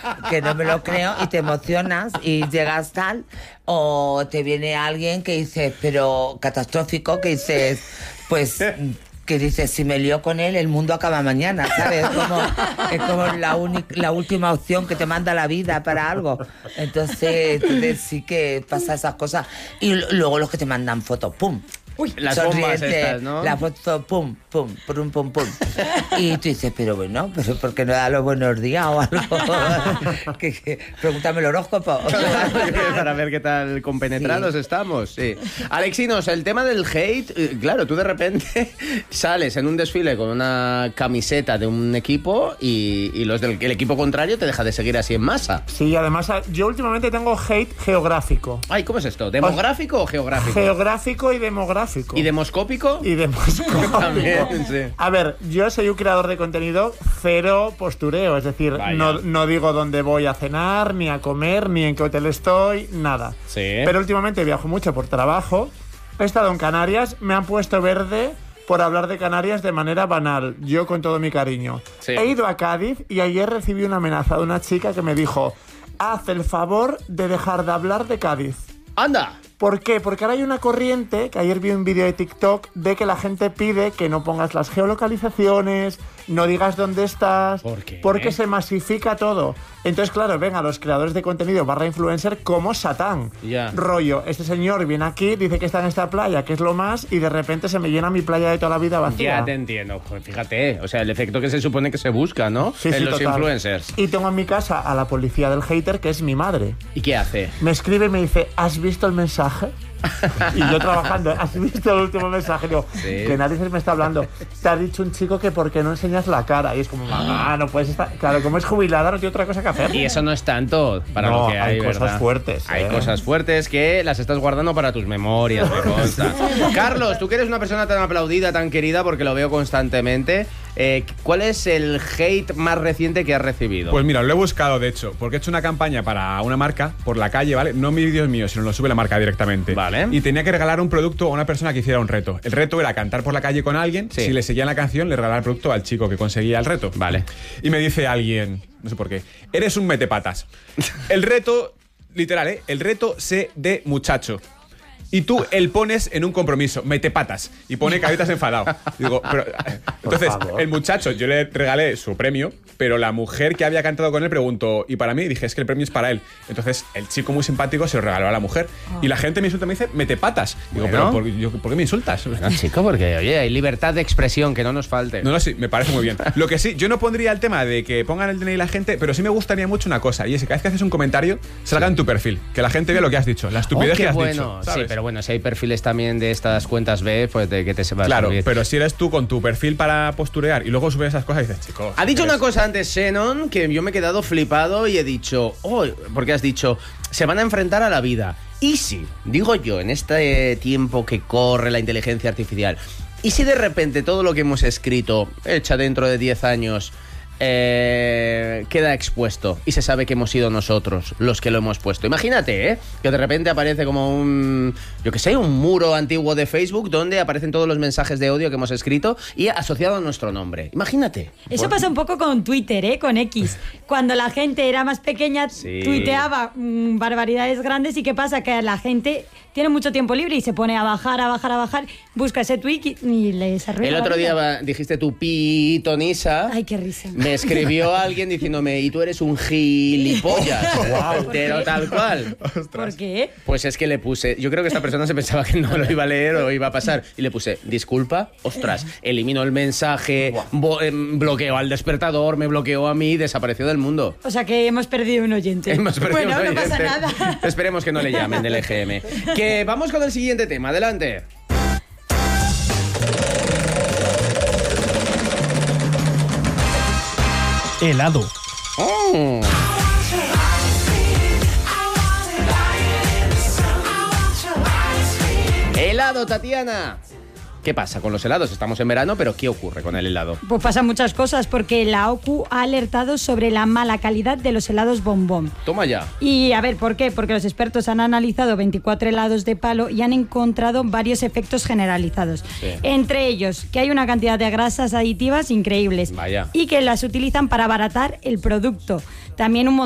que no me lo creo, y te emocionas y llegas tal, o te viene alguien que dices, pero catastrófico, que dices, pues... que dices, si me lío con él, el mundo acaba mañana, ¿sabes? Es como la última opción que te manda la vida para algo. Entonces sí que pasa esas cosas. Y luego los que te mandan fotos, ¡pum! Uy, las bombas estas, ¿no? La foto, pum, pum, pum, pum, pum. Y tú dices, pero ¿por qué no da los buenos días o algo? Pregúntame el horóscopo. Para ver qué tal compenetrados estamos. Sí. Alexinos, el tema del hate, claro, tú de repente sales en un desfile con una camiseta de un equipo y los del el equipo contrario te deja de seguir así en masa. Sí, además yo últimamente tengo hate geográfico. Ay, ¿cómo es esto? ¿Demográfico o geográfico? Geográfico y demográfico. ¿Y demoscópico? Y demoscópico. También, sí. A ver, yo soy un creador de contenido cero postureo, es decir, no digo dónde voy a cenar, ni a comer, ni en qué hotel estoy, nada. Sí. Pero últimamente viajo mucho por trabajo, he estado en Canarias, me han puesto verde por hablar de Canarias de manera banal, yo con todo mi cariño. Sí. He ido a Cádiz y ayer recibí una amenaza de una chica que me dijo, haz el favor de dejar de hablar de Cádiz. ¡Anda! ¿Por qué? Porque ahora hay una corriente, que ayer vi un vídeo de TikTok, de que la gente pide que no pongas las geolocalizaciones, no digas dónde estás. ¿Por qué? Porque se masifica todo. Entonces, claro, venga, los creadores de contenido / influencer como Satán. Ya. Rollo, este señor viene aquí, dice que está en esta playa, que es lo más, y de repente se me llena mi playa de toda la vida vacía. Ya te entiendo. Pues fíjate, o sea, el efecto que se supone que se busca, ¿no? Sí, en los total. influencers. Y tengo en mi casa a la policía del hater, que es mi madre. ¿Y qué hace? Me escribe y me dice, ¿has visto el mensaje? Y yo trabajando, ¿has visto el último mensaje? Digo, sí. Que nadie se me está hablando. Te ha dicho un chico que ¿por qué no enseñas la cara? Y es como, mamá, no puedes estar... Claro, como es jubilada no tiene otra cosa que hacer. Y eso no es tanto para lo que hay, cosas ¿verdad? fuertes. Hay cosas fuertes que las estás guardando para tus memorias, me consta. Carlos, tú que eres una persona tan aplaudida, tan querida, porque lo veo constantemente, ¿cuál es el hate más reciente que has recibido? Pues mira, lo he buscado, de hecho, porque he hecho una campaña para una marca por la calle, ¿vale? No vídeos míos, sino lo sube la marca directamente. Vale. Y tenía que regalar un producto a una persona que hiciera un reto. El reto era cantar por la calle con alguien. Sí. Si le seguían la canción, le regalaba el producto al chico que conseguía el reto. Vale. Y me dice alguien, no sé por qué, eres un metepatas. El reto, literal, el reto sé de muchacho. Y tú el pones en un compromiso, metepatas, y pone caritas enfadado. Digo, pero, entonces, el muchacho, yo le regalé su premio, pero la mujer que había cantado con él preguntó, y para mí, dije, es que el premio es para él. Entonces, el chico muy simpático se lo regaló a la mujer. Y la gente me insulta, me dice, metepatas. Digo, Bueno. pero ¿por qué me insultas? No, chico, porque, oye, hay libertad de expresión, que no nos falte. No, sí, me parece muy bien. Lo que sí, yo no pondría el tema de que pongan el DNI la gente, pero sí me gustaría mucho una cosa, y es que cada vez que haces un comentario, salga en tu perfil, que la gente vea lo que has dicho, la estupidez que has dicho, ¿sabes? Sí, pero bueno, si hay perfiles también de estas cuentas B, pues de que te sepas. Claro, subir. pero si eres tú con tu perfil para posturear y luego subes esas cosas, dices, chicos... Ha dicho una cosa antes Shannon que yo me he quedado flipado y he dicho, porque has dicho, se van a enfrentar a la vida. Y si, digo yo, en este tiempo que corre la inteligencia artificial, y si de repente todo lo que hemos escrito, hecha dentro de 10 años, queda expuesto y se sabe que hemos sido nosotros los que lo hemos puesto. Imagínate, que de repente aparece como un muro antiguo de Facebook donde aparecen todos los mensajes de odio que hemos escrito y asociado a nuestro nombre. Imagínate. Eso pasa un poco con Twitter, con X. Cuando la gente era más pequeña, tuiteaba barbaridades grandes. ¿Y qué pasa? Que la gente tiene mucho tiempo libre y se pone a bajar, busca ese tweet y les arruina. El otro día dijiste tu pitonisa. Ay, qué risa. Me escribió alguien diciéndome, y tú eres un gilipollas. Pero tal cual. ¿Por qué? Pues es que le puse, yo creo que esta persona se pensaba que no lo iba a leer o iba a pasar, y le puse, disculpa, ostras, elimino el mensaje, bloqueo al despertador, me bloqueó a mí, desapareció del mundo. O sea que hemos perdido un oyente. Bueno, no pasa nada. Esperemos que no le llamen del EGM. Que vamos con el siguiente tema, adelante. Helado. Helado, Tatiana. ¿Qué pasa con los helados? Estamos en verano, pero ¿qué ocurre con el helado? Pues pasan muchas cosas, porque la OCU ha alertado sobre la mala calidad de los helados bombón. Toma ya. Y a ver, ¿por qué? Porque los expertos han analizado 24 helados de palo y han encontrado varios efectos generalizados. Sí. Entre ellos, que hay una cantidad de grasas aditivas increíbles. Vaya. Y que las utilizan para abaratar el producto. También un